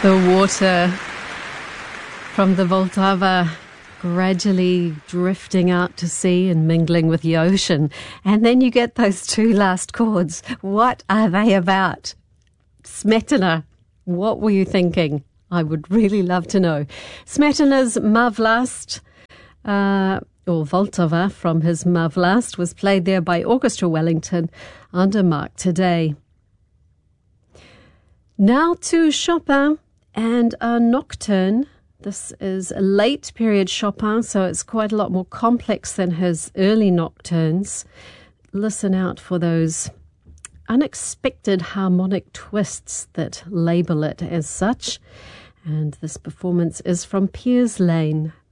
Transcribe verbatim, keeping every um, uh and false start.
The water from the Vltava gradually drifting out to sea and mingling with the ocean. And then you get those two last chords. What are they about? Smetana, what were you thinking? I would really love to know. Smetana's Ma Vlast, uh, or Vltava from his Ma Vlast, was played there by Orchestra Wellington under Mark Today. Now to Chopin and a nocturne. This is a late period Chopin, so it's quite a lot more complex than his early nocturnes. Listen out for those unexpected harmonic twists that label it as such. And this performance is from Piers Lane.